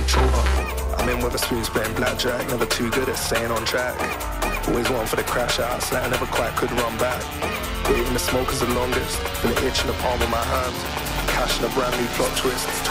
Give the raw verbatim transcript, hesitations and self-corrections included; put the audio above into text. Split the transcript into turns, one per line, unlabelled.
controller. I'm in with a spoon playing blackjack, never too good at staying on track. Always one for the crash outs that I never quite could run back. Waving the smoke is the longest, feel the itch in the palm of my hand. Cash in a brand new plot twist,